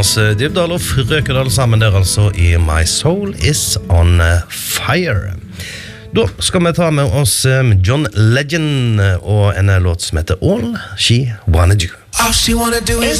Thomas Dybdahl og Frøkedal sammen der altså I My Soul Is On Fire. Da skal vi ta med oss John Legend og en låt som heter All She Wanna Do. All she wanna do is